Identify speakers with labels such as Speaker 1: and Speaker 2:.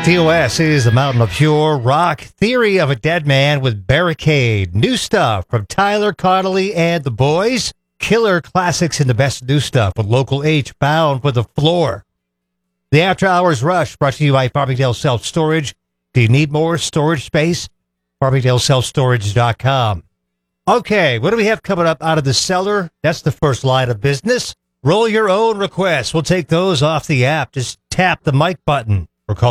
Speaker 1: TOS is the Mountain of Pure Rock. Theory of a Dead Man with Barricade. New stuff from Tyler Connolly and the Boys. Killer classics in the best new stuff with Local H, Bound with the Floor. The After Hours Rush brought to you by Farmingdale Self Storage. Do you need more storage space? FarmingdaleSelfStorage.com. Okay, what do we have coming up out of the cellar? That's the first line of business. Roll your own requests. We'll take those off the app. Just tap the mic button.